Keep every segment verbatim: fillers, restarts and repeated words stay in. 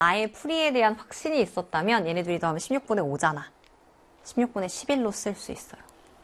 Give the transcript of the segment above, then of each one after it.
나의 풀이에 대한 확신이 있었다면 얘네들이 더하면 십육분의 오잖아. 십육분의 십일로 쓸 수 있어요.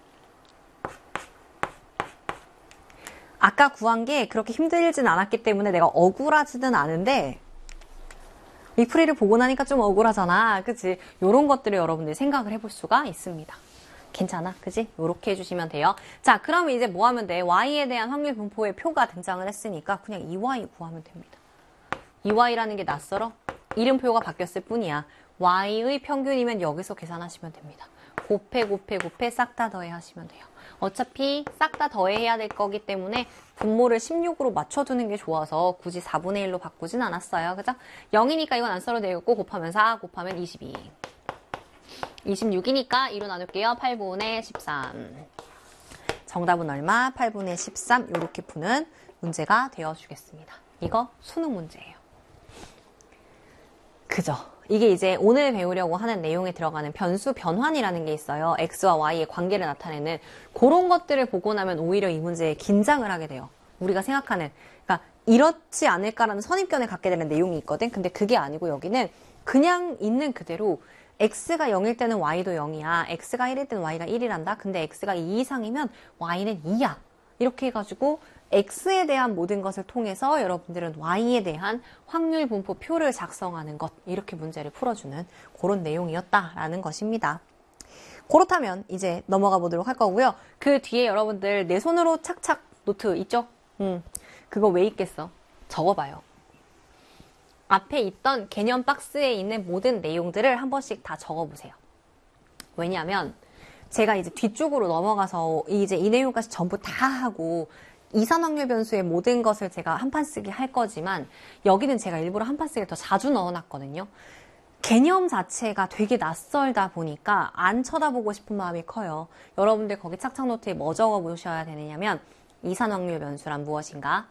아까 구한 게 그렇게 힘들진 않았기 때문에 내가 억울하지는 않은데 이 풀이를 보고 나니까 좀 억울하잖아. 그치? 요런 것들을 여러분들이 생각을 해볼 수가 있습니다. 괜찮아? 그치? 요렇게 해주시면 돼요. 자, 그럼 이제 뭐 하면 돼? y에 대한 확률 분포의 표가 등장을 했으니까 그냥 이 와이 구하면 됩니다. 이 와이라는 게 낯설어? 이름표가 바뀌었을 뿐이야. y의 평균이면 여기서 계산하시면 됩니다. 곱해 곱해 곱해 싹 다 더해 하시면 돼요. 어차피 싹 다 더해야 될 거기 때문에 분모를 십육으로 맞춰두는 게 좋아서 굳이 사분의 일로 바꾸진 않았어요. 그죠? 영이니까 이건 안 써도 되겠고 곱하면 사, 곱하면 이십이. 이십육이니까 이로 나눌게요. 팔분의 십삼. 정답은 얼마? 팔분의 십삼. 이렇게 푸는 문제가 되어주겠습니다. 이거 수능 문제예요. 그죠? 이게 이제 오늘 배우려고 하는 내용에 들어가는 변수 변환이라는 게 있어요. x와 y의 관계를 나타내는 그런 것들을 보고 나면 오히려 이 문제에 긴장을 하게 돼요. 우리가 생각하는, 그러니까 이렇지 않을까라는 선입견을 갖게 되는 내용이 있거든. 근데 그게 아니고 여기는 그냥 있는 그대로 x가 영일 때는 y도 영이야. x가 일일 때는 y가 일이란다. 근데 x가 이 이상이면 y는 이야. 이렇게 해가지고 x에 대한 모든 것을 통해서 여러분들은 y에 대한 확률 분포 표를 작성하는 것, 이렇게 문제를 풀어주는 그런 내용이었다라는 것입니다. 그렇다면 이제 넘어가 보도록 할 거고요. 그 뒤에 여러분들 내 손으로 착착 노트 있죠? 음, 그거 왜 있겠어? 적어봐요. 앞에 있던 개념 박스에 있는 모든 내용들을 한 번씩 다 적어보세요. 왜냐하면 제가 이제 뒤쪽으로 넘어가서 이제 이 내용까지 전부 다 하고 이산확률 변수의 모든 것을 제가 한 판 쓰기 할 거지만 여기는 제가 일부러 한 판 쓰기 더 자주 넣어놨거든요. 개념 자체가 되게 낯설다 보니까 안 쳐다보고 싶은 마음이 커요. 여러분들 거기 착착 노트에 뭐 적어보셔야 되느냐면 이산확률 변수란 무엇인가?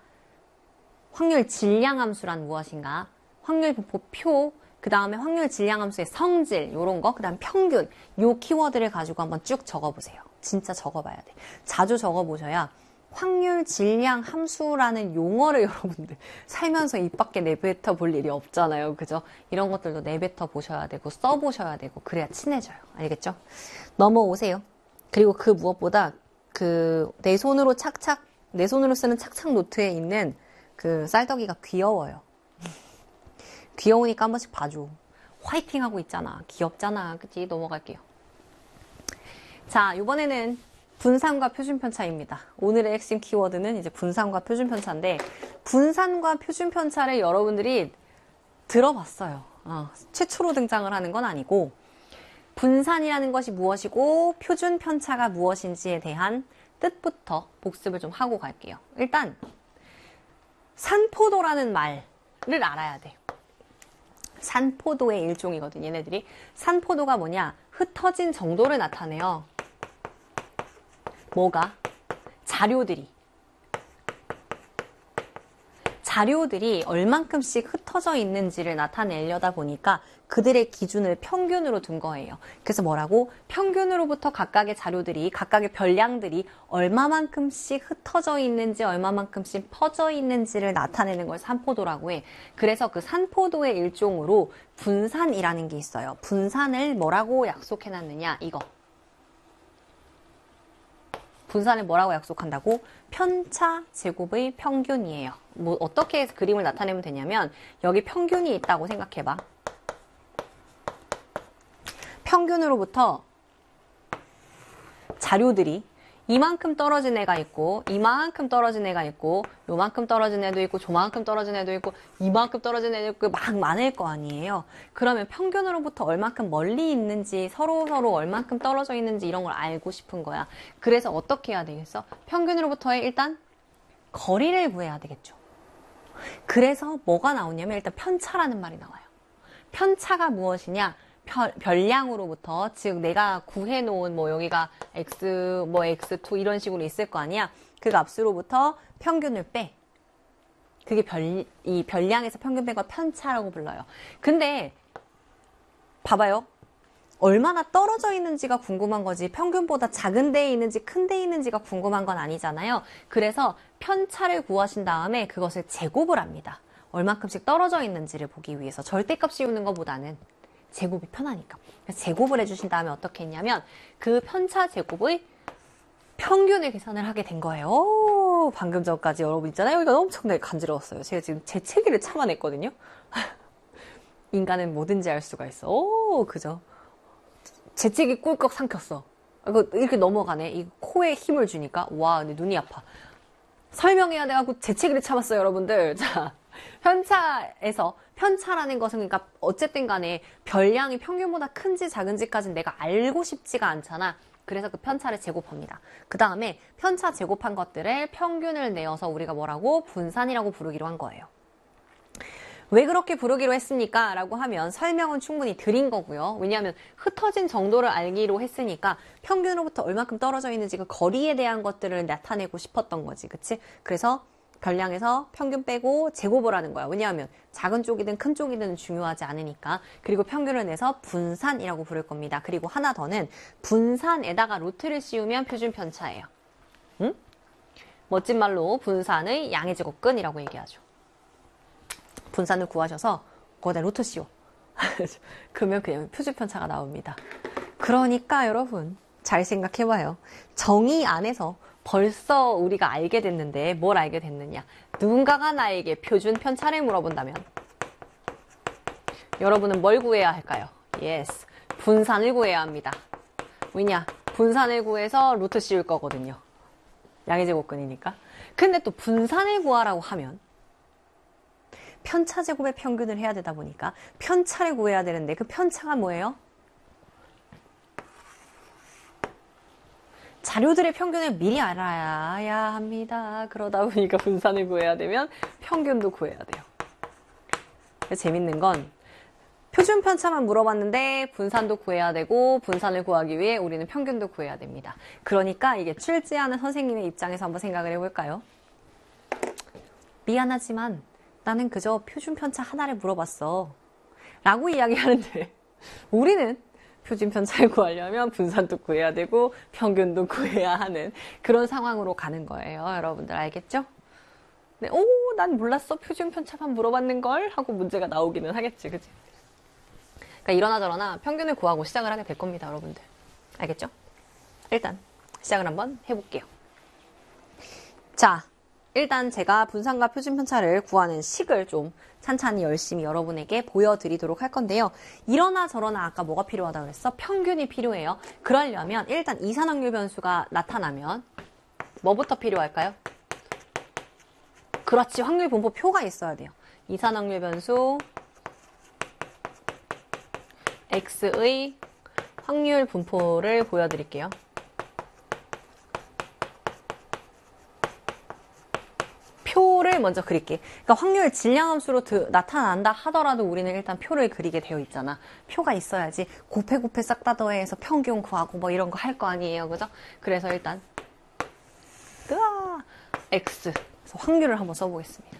확률 질량함수란 무엇인가? 확률 분포 표, 그 다음에 확률 질량함수의 성질, 요런 거, 그 다음 평균, 요 키워드를 가지고 한번 쭉 적어보세요. 진짜 적어봐야 돼. 자주 적어보셔야 확률 질량 함수라는 용어를 여러분들 살면서 입 밖에 내뱉어 볼 일이 없잖아요. 그죠? 이런 것들도 내뱉어 보셔야 되고 써보셔야 되고 그래야 친해져요. 알겠죠? 넘어오세요. 그리고 그 무엇보다 그 내 손으로 착착, 내 손으로 쓰는 착착 노트에 있는 그 쌀떡이가 귀여워요. 귀여우니까 한 번씩 봐줘. 화이팅 하고 있잖아. 귀엽잖아. 그치? 넘어갈게요. 자, 이번에는 분산과 표준편차입니다. 오늘의 핵심 키워드는 이제 분산과 표준편차인데 분산과 표준편차를 여러분들이 들어봤어요. 어, 최초로 등장을 하는 건 아니고 분산이라는 것이 무엇이고 표준편차가 무엇인지에 대한 뜻부터 복습을 좀 하고 갈게요. 일단 산포도라는 말을 알아야 돼. 산포도의 일종이거든, 얘네들이. 산포도가 뭐냐? 흩어진 정도를 나타내요. 뭐가? 자료들이. 자료들이 얼만큼씩 흩어져 있는지를 나타내려다 보니까 그들의 기준을 평균으로 둔 거예요. 그래서 뭐라고? 평균으로부터 각각의 자료들이, 각각의 별량들이 얼마만큼씩 흩어져 있는지, 얼마만큼씩 퍼져 있는지를 나타내는 걸 산포도라고 해. 그래서 그 산포도의 일종으로 분산이라는 게 있어요. 분산을 뭐라고 약속해놨느냐? 이거. 분산을 뭐라고 약속한다고? 편차 제곱의 평균이에요. 뭐 어떻게 그림을 나타내면 되냐면 여기 평균이 있다고 생각해봐. 평균으로부터 자료들이 이만큼 떨어진 애가 있고 이만큼 떨어진 애가 있고 요만큼 떨어진 애도 있고 조만큼 떨어진 애도 있고 이만큼 떨어진 애도 있고 막 많을 거 아니에요. 그러면 평균으로부터 얼만큼 멀리 있는지 서로 서로 얼만큼 떨어져 있는지 이런 걸 알고 싶은 거야. 그래서 어떻게 해야 되겠어? 평균으로부터의 일단 거리를 구해야 되겠죠. 그래서 뭐가 나오냐면 일단 편차라는 말이 나와요. 편차가 무엇이냐? 별, 별량으로부터, 즉 내가 구해놓은 뭐 여기가 x, 뭐 엑스 투 이런 식으로 있을 거 아니야. 그 값으로부터 평균을 빼. 그게 별, 이 별량에서 평균 뺀 걸 편차라고 불러요. 근데 봐봐요. 얼마나 떨어져 있는지가 궁금한 거지 평균보다 작은 데에 있는지 큰 데에 있는지가 궁금한 건 아니잖아요. 그래서 편차를 구하신 다음에 그것을 제곱을 합니다. 얼마큼씩 떨어져 있는지를 보기 위해서 절대값 씌우는 것보다는 제곱이 편하니까. 그래서 제곱을 해주신 다음에 어떻게 했냐면 그 편차 제곱의 평균을 계산을 하게 된 거예요. 오, 방금 전까지 여러분 있잖아요. 여기가 엄청나게 간지러웠어요. 제가 지금 재채기를 참아냈거든요. 인간은 뭐든지 할 수가 있어. 오, 그죠? 재채기 꿀꺽 삼켰어. 이거 이렇게 넘어가네. 이 코에 힘을 주니까. 와, 근데 눈이 아파. 설명해야 돼가지고 재채기를 참았어요, 여러분들. 자, 편차에서, 편차라는 것은 그러니까 어쨌든 간에 별량이 평균보다 큰지 작은지까지는 내가 알고 싶지가 않잖아. 그래서 그 편차를 제곱합니다. 그 다음에 편차 제곱한 것들을 평균을 내어서 우리가 뭐라고? 분산이라고 부르기로 한 거예요. 왜 그렇게 부르기로 했습니까? 라고 하면 설명은 충분히 드린 거고요. 왜냐하면 흩어진 정도를 알기로 했으니까 평균으로부터 얼마큼 떨어져 있는지 그 거리에 대한 것들을 나타내고 싶었던 거지. 그치? 그래서 별량에서 평균 빼고 제곱을 하는 거야. 왜냐하면 작은 쪽이든 큰 쪽이든 중요하지 않으니까. 그리고 평균을 내서 분산이라고 부를 겁니다. 그리고 하나 더는 분산에다가 루트를 씌우면 표준 편차예요. 응? 멋진 말로 분산의 양의 제곱근이라고 얘기하죠. 분산을 구하셔서 거기다 루트 씌워. 그러면 그냥 표준 편차가 나옵니다. 그러니까 여러분 잘 생각해봐요. 정의 안에서 벌써 우리가 알게 됐는데 뭘 알게 됐느냐. 누군가가 나에게 표준 편차를 물어본다면 여러분은 뭘 구해야 할까요? 예스, 분산을 구해야 합니다. 왜냐? 분산을 구해서 루트 씌울 거거든요. 양의 제곱근이니까. 근데 또 분산을 구하라고 하면 편차 제곱의 평균을 해야 되다 보니까 편차를 구해야 되는데 그 편차가 뭐예요? 자료들의 평균을 미리 알아야 합니다. 그러다 보니까 분산을 구해야 되면 평균도 구해야 돼요. 재밌는 건 표준 편차만 물어봤는데 분산도 구해야 되고 분산을 구하기 위해 우리는 평균도 구해야 됩니다. 그러니까 이게 출제하는 선생님의 입장에서 한번 생각을 해볼까요? 미안하지만 나는 그저 표준 편차 하나를 물어봤어 라고 이야기하는데 우리는 표준 편차를 구하려면 분산도 구해야 되고 평균도 구해야 하는 그런 상황으로 가는 거예요. 여러분들 알겠죠? 네, 오, 난 몰랐어. 표준 편차만 물어봤는걸 하고 문제가 나오기는 하겠지. 그치? 그러니까 이러나 저러나 평균을 구하고 시작을 하게 될 겁니다. 여러분들 알겠죠? 일단 시작을 한번 해볼게요. 자, 일단 제가 분산과 표준 편차를 구하는 식을 좀 찬찬히 열심히 여러분에게 보여드리도록 할 건데요. 이러나 저러나 아까 뭐가 필요하다고 그랬어? 평균이 필요해요. 그러려면 일단 이산확률 변수가 나타나면 뭐부터 필요할까요? 그렇지, 확률 분포 표가 있어야 돼요. 이산확률 변수 X의 확률 분포를 보여드릴게요. 표를 먼저 그릴게. 그러니까 확률 질량함수로 드, 나타난다 하더라도 우리는 일단 표를 그리게 되어 있잖아. 표가 있어야지 곱해 곱해 싹 다 더해서 평균 구하고 뭐 이런 거 할 거 아니에요. 그죠? 그래서 일단 으아, X 그래서 확률을 한번 써보겠습니다.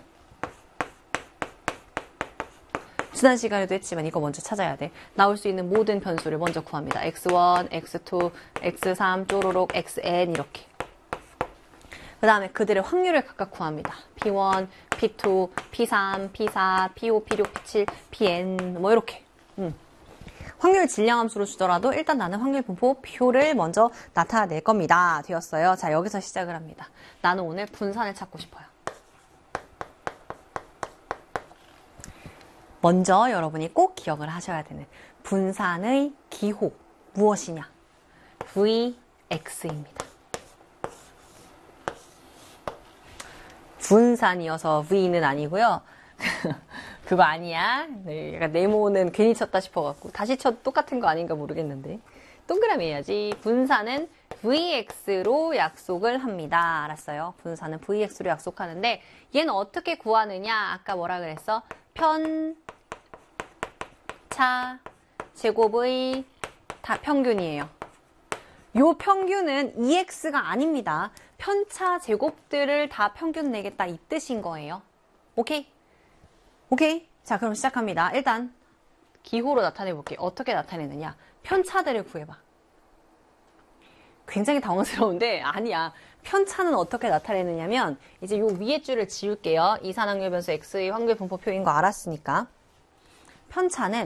지난 시간에도 했지만 이거 먼저 찾아야 돼. 나올 수 있는 모든 변수를 먼저 구합니다. 엑스 원, 엑스 투, 엑스 삼, 쪼로록, 엑스엔 이렇게. 그 다음에 그들의 확률을 각각 구합니다. 피 원, 피 투, 피 삼, 피 사, 피 오, 피 육, 피 칠, 피엔 뭐 이렇게. 음. 확률 질량함수로 주더라도 일단 나는 확률 분포 표를 먼저 나타낼 겁니다. 되었어요. 자, 여기서 시작을 합니다. 나는 오늘 분산을 찾고 싶어요. 먼저 여러분이 꼭 기억을 하셔야 되는 분산의 기호 무엇이냐? 브이엑스입니다. 분산이어서 V는 아니고요. 그거 아니야. 네, 약간 네모는 괜히 쳤다 싶어갖고 다시 쳐 똑같은 거 아닌가 모르겠는데 동그라미 해야지. 분산은 브이엑스로 약속을 합니다. 알았어요? 분산은 브이엑스로 약속하는데 얘는 어떻게 구하느냐? 아까 뭐라 그랬어? 편차 제곱의 다 평균이에요. 요 평균은 이엑스가 아닙니다. 편차 제곱들을 다 평균 내겠다 이 뜻인 거예요. 오케이? 오케이? 자, 그럼 시작합니다. 일단 기호로 나타내 볼게요. 어떻게 나타내느냐? 편차들을 구해봐. 굉장히 당황스러운데 아니야. 편차는 어떻게 나타내느냐면 이제 요 위에 줄을 지울게요. 이산항률 변수 x의 확률 분포표인 거 알았으니까. 편차는